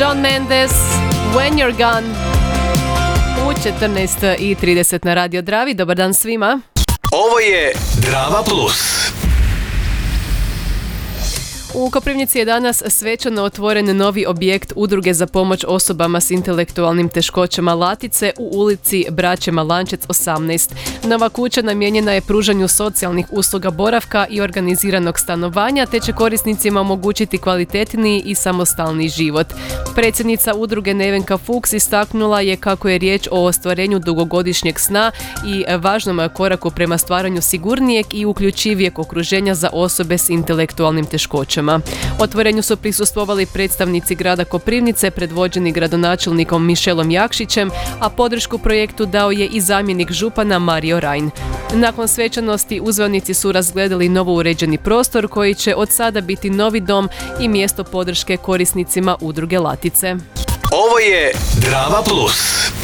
Shawn Mendes, When You're Gone, u 14:30 na Radio Dravi. Dobar dan svima. Ovo je Drava Plus. U Koprivnici je danas svečano otvoren novi objekt Udruge za pomoć osobama s intelektualnim teškoćama Latice u ulici Braće Malančec 18. Nova kuća namijenjena je pružanju socijalnih usluga boravka i organiziranog stanovanja, te će korisnicima omogućiti kvalitetniji i samostalniji život. Predsjednica udruge Nevenka Fuchs istaknula je kako je riječ o ostvarenju dugogodišnjeg sna i važnom koraku prema stvaranju sigurnijeg i uključivijeg okruženja za osobe s intelektualnim teškoćama. Otvorenju su prisustvovali predstavnici grada Koprivnice predvođeni gradonačelnikom Mišelom Jakšićem, a podršku projektu dao je i zamjenik župana Mario Rajn. Nakon svečanosti uzvanici su razgledali novo uređeni prostor koji će od sada biti novi dom i mjesto podrške korisnicima udruge Latice. Ovo je Drava Plus.